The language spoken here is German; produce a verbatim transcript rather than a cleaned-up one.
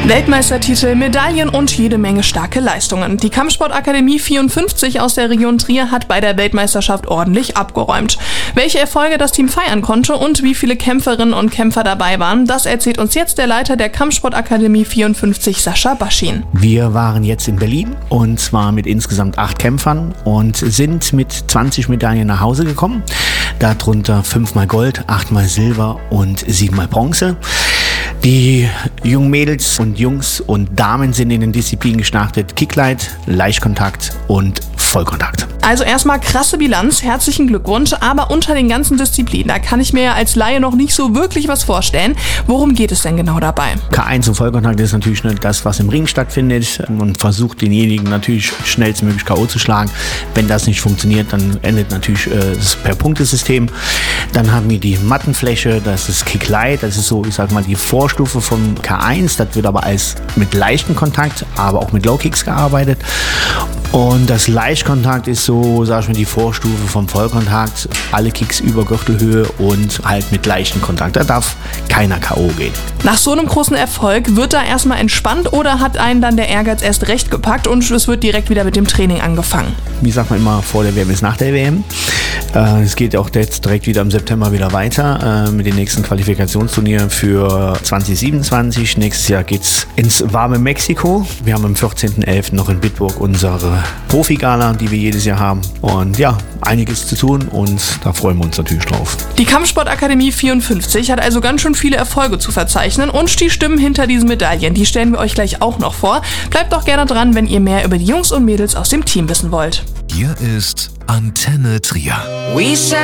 Weltmeistertitel, Medaillen und jede Menge starke Leistungen. Die Kampfsportakademie vierundfünfzig aus der Region Trier hat bei der Weltmeisterschaft ordentlich abgeräumt. Welche Erfolge das Team feiern konnte und wie viele Kämpferinnen und Kämpfer dabei waren, das erzählt uns jetzt der Leiter der Kampfsportakademie vierundfünfzig, Sascha Baschin. Wir waren jetzt in Berlin und zwar mit insgesamt acht Kämpfern und sind mit zwanzig Medaillen nach Hause gekommen. Darunter fünfmal Gold, achtmal Silber und siebenmal Bronze. Die jungen Mädels und Jungs und Damen sind in den Disziplinen gestartet: Kicklight, Leichtkontakt und Vollkontakt. Also erstmal krasse Bilanz, herzlichen Glückwunsch, aber unter den ganzen Disziplinen, da kann ich mir ja als Laie noch nicht so wirklich was vorstellen. Worum geht es denn genau dabei? K eins und Vollkontakt ist natürlich nicht das, was im Ring stattfindet und versucht denjenigen natürlich schnellstmöglich K O zu schlagen. Wenn das nicht funktioniert, dann endet natürlich äh, das per Punktesystem. Dann haben wir die Mattenfläche, das ist Kicklight, das ist so, ich sag mal, die Vorstufe vom K eins, das wird aber als mit leichtem Kontakt, aber auch mit Low Kicks gearbeitet. Und das Leichtkontakt ist so, sag ich mal, die Vorstufe vom Vollkontakt. Alle Kicks über Gürtelhöhe und halt mit leichtem Kontakt. Da darf keiner K O gehen. Nach so einem großen Erfolg wird da erstmal entspannt oder hat einen dann der Ehrgeiz erst recht gepackt und es wird direkt wieder mit dem Training angefangen? Wie sagt man immer, vor der W M ist nach der W M. Äh, es geht auch jetzt direkt wieder im September wieder weiter äh, mit den nächsten Qualifikationsturnieren für zwanzig siebenundzwanzig. Nächstes Jahr geht's ins warme Mexiko. Wir haben am vierzehnten elften noch in Bitburg unsere Profi-Gala, die wir jedes Jahr haben. Und ja, einiges zu tun und da freuen wir uns natürlich drauf. Die Kampfsportakademie vierundfünfzig hat also ganz schön viele Erfolge zu verzeichnen und die Stimmen hinter diesen Medaillen, die stellen wir euch gleich auch noch vor. Bleibt doch gerne dran, wenn ihr mehr über die Jungs und Mädels aus dem Team wissen wollt. Hier ist Antenne Trier.